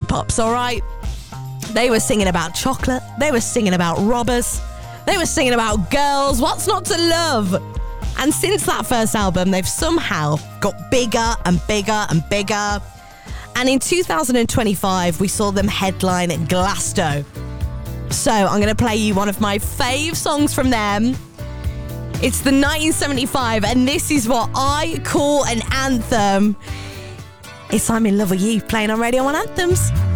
pops, all right? They were singing about chocolate. They were singing about robbers. They were singing about girls. What's not to love? And since that first album, they've somehow got bigger and bigger and bigger. And in 2025, we saw them headline at Glasgow. So I'm going to play you one of my fave songs from them. It's the 1975, and this is what I call an anthem. It's I'm in Love With You, playing on Radio 1 Anthems.